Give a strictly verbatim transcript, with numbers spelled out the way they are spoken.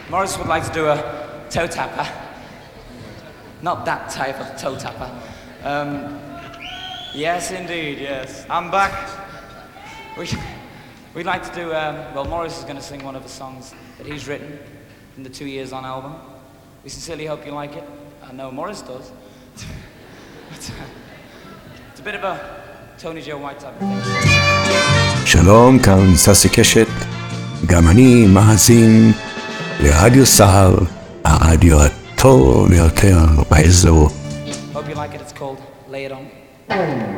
Morris would like to do a toe tapper. Not that type of toe tapper. Um, yes, indeed, yes. I'm back. We, we'd like to do, um, well, Morris is going to sing one of the songs that he's written from the Two Years On album. We sincerely hope you like it. I know Morris does. It's a bit of a Tony Joe White type of thing. שלום, כאן ססי קשת, גם אני מאזין לרדיו סהר, הרדיו הטוב ביותר באזור. Hope you like it, it's called Lay It On.